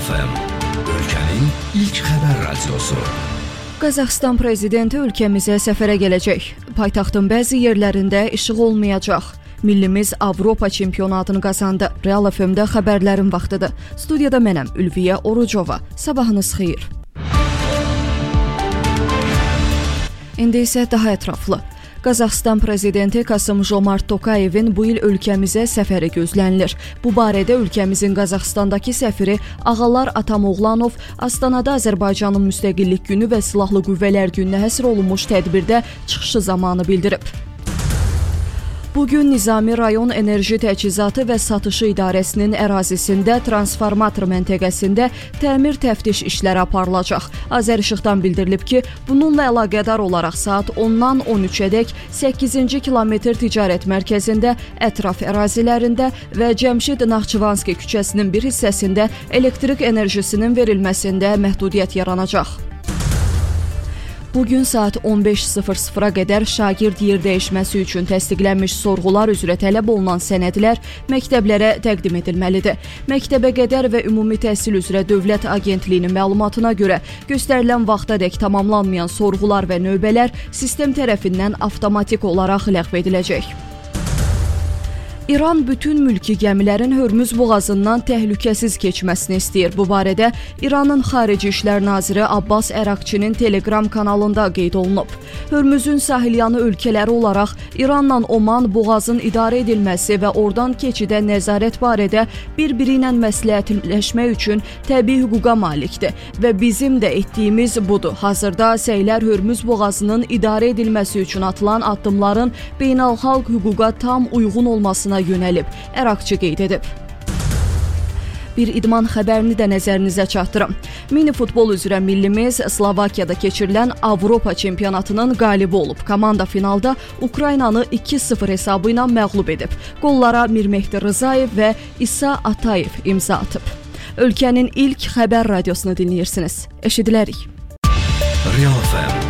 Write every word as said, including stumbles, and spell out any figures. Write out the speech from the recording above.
F M, ölkənin ilk xəbər radiosu. Qazaxıstan prezidenti ölkəmizə səfərə gələcək. Paytaxtın bəzi yerlərində işıq olmayacaq. Millimiz Avropa çempionatını qazandı. Real F M-də xəbərlərin vaxtıdır. Studiyada mənəm Ülviyə Orucova. Sabahınız xeyir. İndi isə daha ətraflı. Qazaxıstan prezidenti Kasım-Jomart Tokayevin bu il ölkəmizə səfəri gözlənilir. Bu barədə ölkəmizin Qazaxıstandakı səfiri Ağalar Atamoğlanov Astanada Azərbaycanın Müstəqillik Günü və Silahlı Qüvvələr Gününə həsr olunmuş tədbirdə çıxışı zamanı bildirib. Bugün Nizami Rayon Enerji Təchizatı və Satışı İdarəsinin ərazisində transformator məntəqəsində təmir təftiş işləri aparılacaq. Azərişıqdan bildirilib ki, bununla əlaqədar olaraq saat ondan on üçədək səkkizinci kilometr ticarət mərkəzində, ətraf ərazilərində və Cəmşid Naxçıvanski küçəsinin bir hissəsində elektrik enerjisinin verilməsində məhdudiyyət yaranacaq. Bugün saat on beş sıfır sıfıra qədər şagird yer dəyişməsi üçün təsdiqlənmiş sorğular üzrə tələb olunan sənədlər məktəblərə təqdim edilməlidir. Məktəbə qədər və ümumi təhsil üzrə Dövlət Agentliyinin məlumatına görə göstərilən vaxtadək tamamlanmayan sorğular və növbələr sistem tərəfindən avtomatik olaraq ləğv ediləcək. İran bütün mülki gəmilərin Hörmüz boğazından təhlükəsiz keçməsini istəyir. Bu barədə İranın Xarici İşlər Naziri Abbas Əraqçinin Telegram kanalında qeyd olunub. Hörmüzün sahilyanı ölkələri olaraq İranla Oman boğazın idarə edilməsi və oradan keçidə nəzarət barədə bir-biri ilə məsləhətləşmək üçün təbii hüquqa malikdir və bizim də etdiyimiz budur. Hazırda səylər Hörmüz boğazının idarə edilməsi üçün atılan addımların beynəlxalq hüquqa tam uyğun olmasına yönəlib, Əraqçı qeyd edib. Bir idman xəbərini də nəzərinizə çatdırım. Mini futbol üzrə millimiz Slovakiyada keçirilən Avropa çempionatının qalibi olub. Komanda finalda Ukraynanı iki sıfır hesabı ilə məğlub edib. Qollara Mirmehdi Rızayev və İsa Atayev imza atıb. Ölkənin ilk xəbər radiosunu dinləyirsiniz. Eşidilərik. Real F M